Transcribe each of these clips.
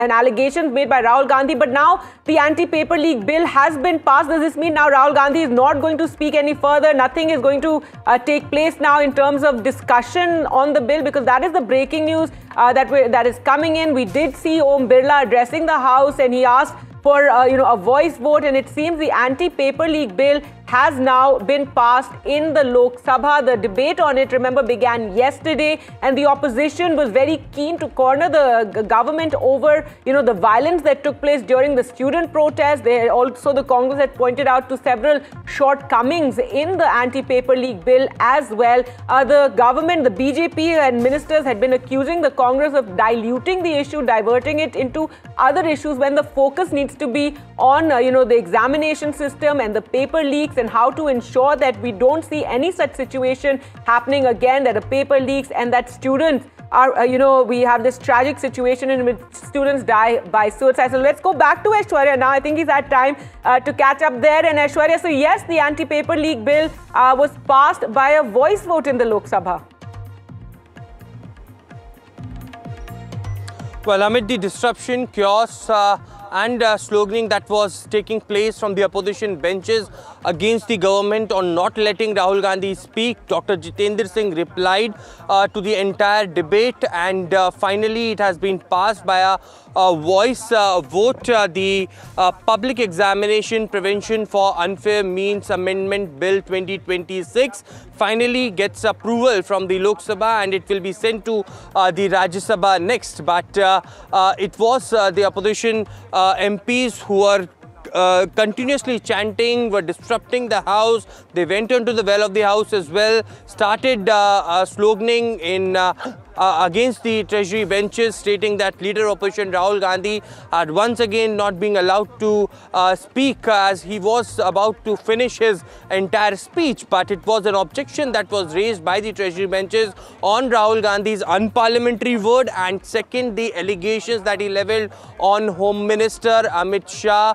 and allegations made by Rahul Gandhi. But now the anti-paper leak bill has been passed. Does this mean now Rahul Gandhi is not going to speak any further? Nothing is going to take place now in terms of discussion on the bill, because that is the breaking news that is coming in. We did see Om Birla addressing the House, and he asked for a voice vote, and it seems the anti-paper leak bill has now been passed in the Lok Sabha. The debate on it, remember, began yesterday, and the opposition was very keen to corner the government over, the violence that took place during the student protest. The Congress had pointed out to several shortcomings in the anti-paper leak bill as well. The government, the BJP and ministers had been accusing the Congress of diluting the issue, diverting it into other issues, when the focus needs to be on, the examination system and the paper leaks, and how to ensure that we don't see any such situation happening again, that a paper leaks and that students are, we have this tragic situation in which students die by suicide. So let's go back to Aishwarya now. I think he's had time to catch up there. And Aishwarya, so yes, the anti-paper leak bill was passed by a voice vote in the Lok Sabha. Well, amid the disruption, chaos and sloganeering that was taking place from the opposition benches against the government on not letting Rahul Gandhi speak, Dr. Jitendra Singh replied to the entire debate, and finally it has been passed by a voice vote. The Public Examination Prevention for Unfair Means Amendment Bill 2026 finally gets approval from the Lok Sabha, and it will be sent to the Rajya Sabha next. But it was the opposition MPs who were continuously chanting, were disrupting the House. They went into the well of the House as well, started sloganeering in against the Treasury benches, stating that leader of opposition Rahul Gandhi had once again not being allowed to speak as he was about to finish his entire speech. But it was an objection that was raised by the Treasury benches on Rahul Gandhi's unparliamentary word, and second, the allegations that he levelled on Home Minister Amit Shah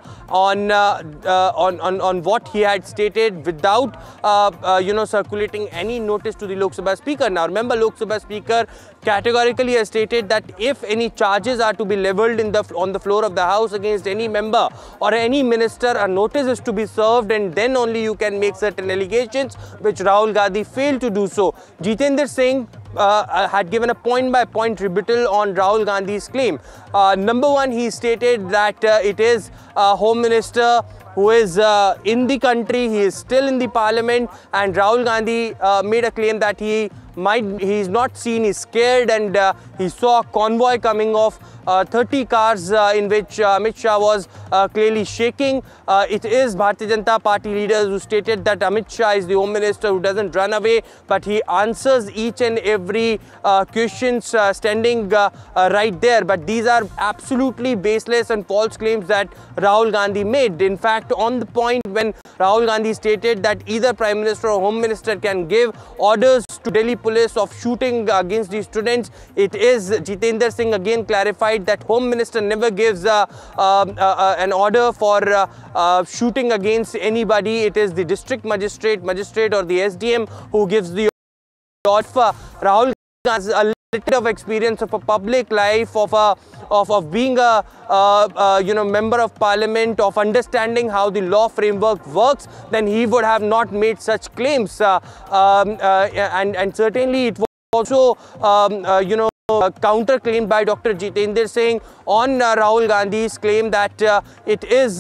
on what he had stated without circulating any notice to the Lok Sabha Speaker. Now remember, Lok Sabha Speaker categorically has stated that if any charges are to be levelled on the floor of the House against any member or any minister, a notice is to be served, and then only you can make certain allegations, which Rahul Gandhi failed to do so. Jitendra Singh had given a point-by-point rebuttal on Rahul Gandhi's claim. Number one, he stated that it is Home Minister who is in the country, he is still in the parliament, and Rahul Gandhi made a claim that he's not seen, he's scared, and he saw a convoy coming off 30 cars in which Amit Shah was clearly shaking. It is Bharatiya Janata Party leaders who stated that Amit Shah is the Home Minister who doesn't run away, but he answers each and every questions standing right there. But these are absolutely baseless and false claims that Rahul Gandhi made. In fact, on the point when Rahul Gandhi stated that either Prime Minister or Home Minister can give orders to Delhi police of shooting against these students, it is Jitendra Singh again clarified that Home Minister never gives an order for shooting against anybody. It is the district magistrate or the SDM who gives the order. Rahul Gandhi has a little of experience of a public life, of being a member of parliament, of understanding how the law framework works, then he would have not made such claims. And certainly it was also counter claim by Dr. Jitendra Singh on Rahul Gandhi's claim that it is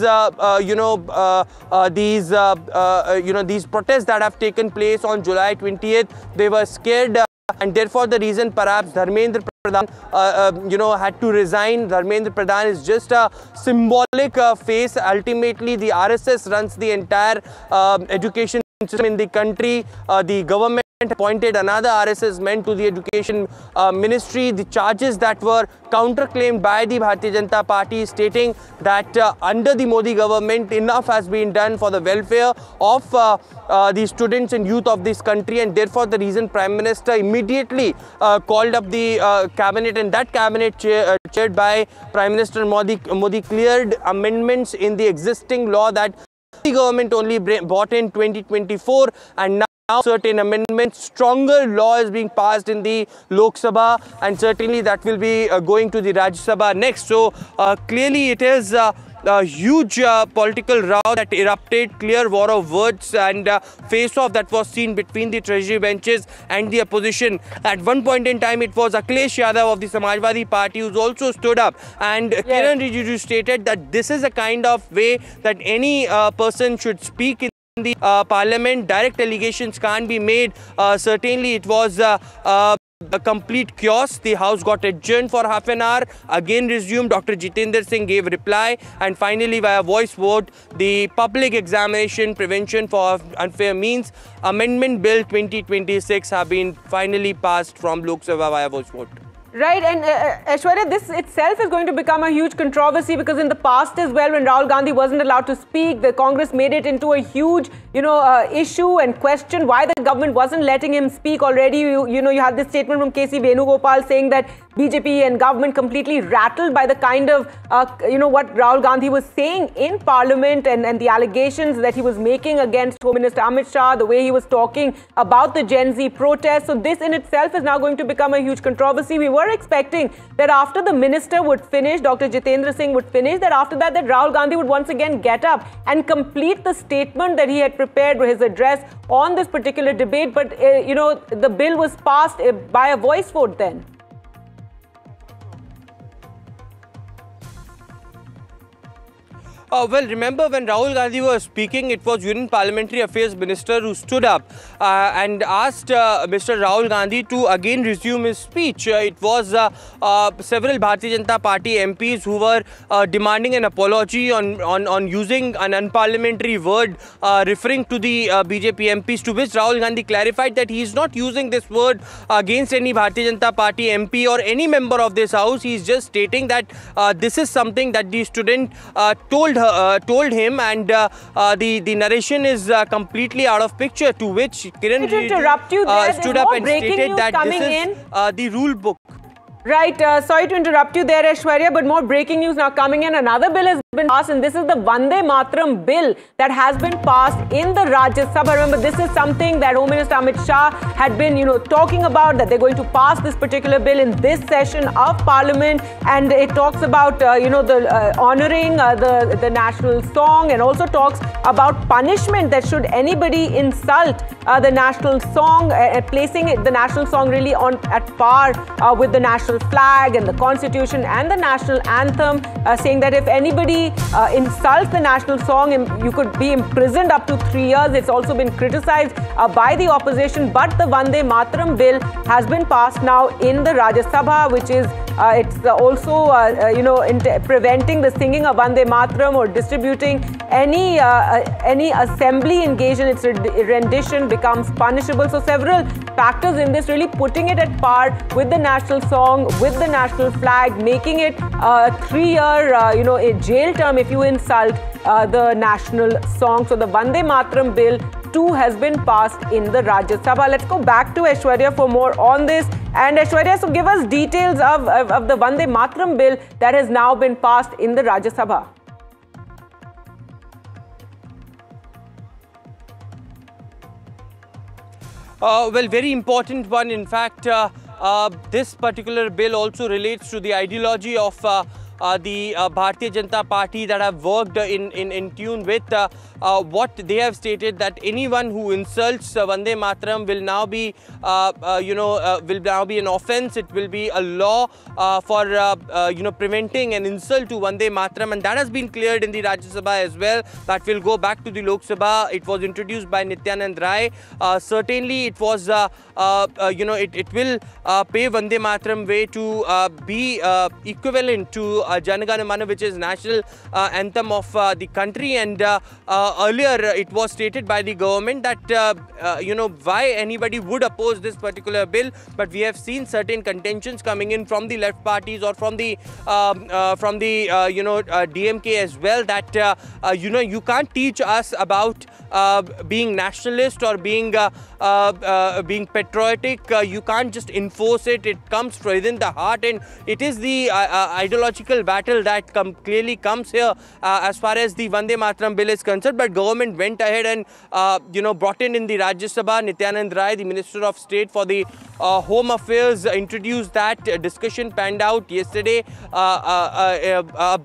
these protests that have taken place on July 20th, they were scared. And therefore, the reason perhaps Dharmendra Pradhan, had to resign. Dharmendra Pradhan is just a symbolic face. Ultimately, the RSS runs the entire education system in the country. The government appointed another RSS man to the education ministry. The charges that were counterclaimed by the Bharatiya Janata Party, stating that under the Modi government enough has been done for the welfare of the students and youth of this country, and therefore the reason Prime Minister immediately called up the cabinet, and that cabinet chaired by Prime Minister Modi cleared amendments in the existing law that the government only brought in 2024, and now now certain amendments, stronger law is being passed in the Lok Sabha, and certainly that will be going to the Rajya Sabha next. So clearly it is a huge political row that erupted, clear war of words and face-off that was seen between the treasury benches and the opposition. At one point in time, it was Akhilesh Yadav of the Samajwadi Party who also stood up, and Kiran Rijiju stated that this is a kind of way that any person should speak in the parliament. Direct allegations can't be made. Certainly it was a complete chaos. The house got adjourned for half an hour, again resumed. Dr. Jitendra Singh gave reply, and finally via voice vote, the Public Examination Prevention for Unfair Means Amendment Bill 2026 have been finally passed from Lok Sabha via voice vote. Right, and Aishwarya, this itself is going to become a huge controversy, because in the past as well, when Rahul Gandhi wasn't allowed to speak, the Congress made it into a huge, issue and question why the government wasn't letting him speak already. You had this statement from KC Venugopal saying that BJP and government completely rattled by the kind of, what Rahul Gandhi was saying in Parliament and the allegations that he was making against Home Minister Amit Shah, the way he was talking about the Gen Z protests. So this in itself is now going to become a huge controversy. We were expecting that after the minister would finish, Dr. Jitendra Singh would finish, that after that Rahul Gandhi would once again get up and complete the statement that he had prepared for his address on this particular debate. But, the bill was passed by a voice vote then. Well, remember when Rahul Gandhi was speaking, it was Union Parliamentary Affairs Minister who stood up and asked Mr. Rahul Gandhi to again resume his speech. It was several Bharatiya Janata Party MPs who were demanding an apology on using an unparliamentary word referring to the BJP MPs, to which Rahul Gandhi clarified that he is not using this word against any Bharatiya Janata Party MP or any member of this house. He is just stating that this is something that the student told him, and the narration is completely out of picture, to which Kiran Rijiju stood up and stated that this is the rule book. Right, sorry to interrupt you there, Aishwarya, but more breaking news now coming in. Another bill has been passed, and this is the Vande Mataram bill that has been passed in the Rajya Sabha. Remember, this is something that Home Minister Amit Shah had been, talking about, that they're going to pass this particular bill in this session of Parliament, and it talks about, honoring the national song, and also talks about punishment that should anybody insult the national song, placing the national song really at par with the national flag and the constitution and the national anthem, saying that if anybody insults the national song, you could be imprisoned up to 3 years. It's also been criticized by the opposition, but the Vande Mataram bill has been passed now in the Rajya Sabha, which is it's also preventing the singing of Vande Mataram or distributing any assembly engaged in its rendition becomes punishable. So several factors in this, really putting it at par with the national song, with the national flag, making it a 3-year a jail term if you insult the national song. So the Vande Mataram bill too has been passed in the Rajya Sabha. Let's go back to Aishwarya for more on this. And Aishwarya, so give us details of the Vande Mataram bill that has now been passed in the Rajya Sabha. Well, very important one. In fact, this particular bill also relates to the ideology of the Bharatiya Janata Party that have worked in tune with what they have stated, that anyone who insults Vande Mataram will now be an offence. It will be a law for preventing an insult to Vande Mataram, and that has been cleared in the Rajya Sabha as well. That will go back to the Lok Sabha. It was introduced by Nityanand Rai. Certainly, it was it will pave Vande Mataram way to be equivalent to Jana Gana Mana, which is national anthem of the country. And earlier it was stated by the government that why anybody would oppose this particular bill, but we have seen certain contentions coming in from the left parties or from the DMK as well, that you can't teach us about being nationalist or being patriotic. You can't just enforce it. It comes within the heart, and it is the ideological political battle that clearly comes here as far as the Vande Mataram bill is concerned. But government went ahead and brought in the Rajya Sabha. Nityanand Rai, the Minister of State for the Home Affairs, introduced that. Discussion panned out yesterday. A